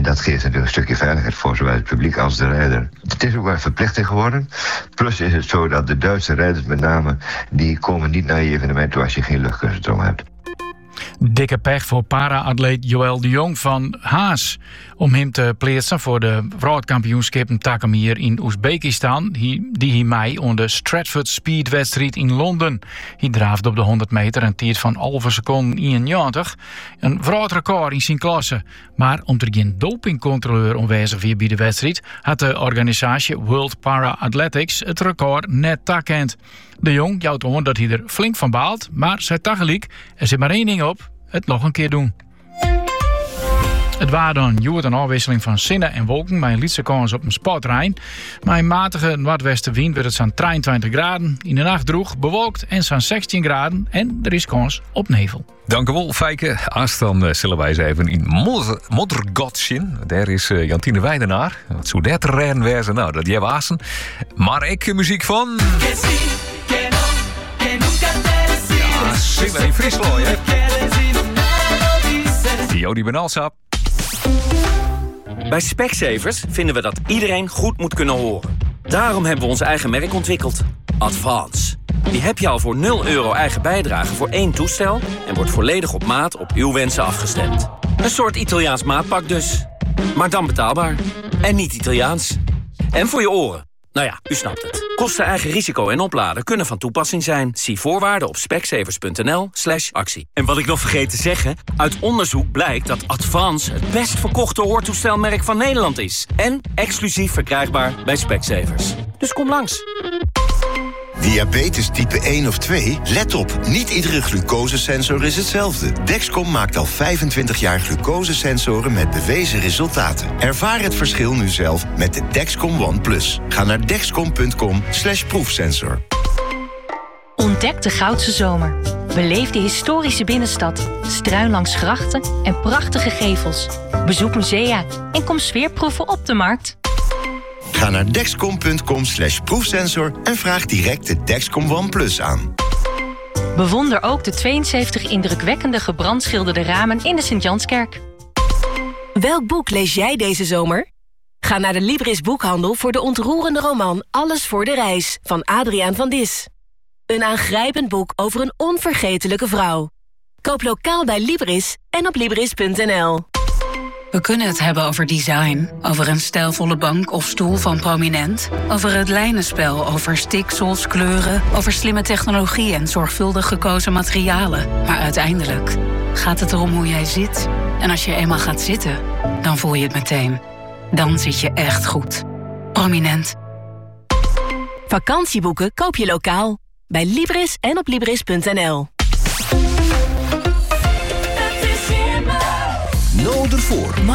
dat geeft natuurlijk een stukje veiligheid voor zowel het publiek als de rijder. Het is ook wel een verplichting geworden. Plus is het zo dat de Duitse rijders met name, die komen niet naar je evenement toe als je geen luchtkussenstroom hebt. Dikke pech voor para-atleet Joël de Jong van Haas. Om hem te plaatsen voor de wereldkampioenschappen Takamir in Oezbekistan, die hij mei onder Stratford Speed-wedstrijd in Londen. Hij draafde op de 100 meter een tijd van 11 seconden 91. Een wereldrecord in zijn klasse. Maar omdat er geen dopingcontroleur aanwezig was bij de wedstrijd, had de organisatie World Para-Athletics het record net takend. De Jong jouwt aan dat hij er flink van baalt, maar zei tegelijk, er zit maar één ding op, het nog een keer doen. Het was dan een afwisseling van zinnen en wolken met een lietse kans op een spotrein. Maar een matige noordwestenwind werd het zo'n 23 graden. In de nacht droeg, bewolkt en zo'n 16 graden. En er is kans op nevel. Dank u wel, Fijke. Als dan zullen wij eens even in Moddergotschen. Daar is Jantine Weidenaar. Wat zou dat rennen wezen? Nou, dat jij wazen. Maar ik muziek van... Ja, zing maar in Friesland, hè? Jody Benalsap. Bij Specsavers vinden we dat iedereen goed moet kunnen horen. Daarom hebben we ons eigen merk ontwikkeld. Advance. Die heb je al voor €0 eigen bijdrage voor 1 toestel... en wordt volledig op maat op uw wensen afgestemd. Een soort Italiaans maatpak dus. Maar dan betaalbaar. En niet Italiaans. En voor je oren. Nou ja, u snapt het. Kosten, eigen risico en opladen kunnen van toepassing zijn. Zie voorwaarden op specsavers.nl/actie. En wat ik nog vergeet te zeggen... uit onderzoek blijkt dat Advance het best verkochte hoortoestelmerk van Nederland is. En exclusief verkrijgbaar bij Specsavers. Dus kom langs. Diabetes type 1 of 2? Let op, niet iedere glucosesensor is hetzelfde. Dexcom maakt al 25 jaar glucosesensoren met bewezen resultaten. Ervaar het verschil nu zelf met de Dexcom One Plus. Ga naar dexcom.com/proefsensor. Ontdek de Goudse Zomer. Beleef de historische binnenstad, struin langs grachten en prachtige gevels. Bezoek musea en kom sfeerproeven op de markt. Ga naar dexcom.com/proefsensor en vraag direct de Dexcom One Plus aan. Bewonder ook de 72 indrukwekkende gebrandschilderde ramen in de Sint-Janskerk. Welk boek lees jij deze zomer? Ga naar de Libris Boekhandel voor de ontroerende roman Alles voor de reis van Adriaan van Dis. Een aangrijpend boek over een onvergetelijke vrouw. Koop lokaal bij Libris en op Libris.nl. We kunnen het hebben over design, over een stijlvolle bank of stoel van Prominent, over het lijnenspel, over stiksels, kleuren, over slimme technologie en zorgvuldig gekozen materialen. Maar uiteindelijk gaat het erom hoe jij zit. En als je eenmaal gaat zitten, dan voel je het meteen. Dan zit je echt goed. Prominent. Vakantieboeken koop je lokaal. Bij Libris en op Libris.nl. Nodig voor.